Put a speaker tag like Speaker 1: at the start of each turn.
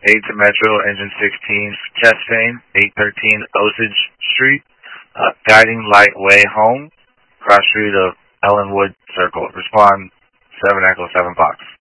Speaker 1: 8 to Metro, engine 16, chest fame, 813 Osage Street, guiding light way home, cross street of Ellenwood Circle. Respond 7 Echo 7 Fox.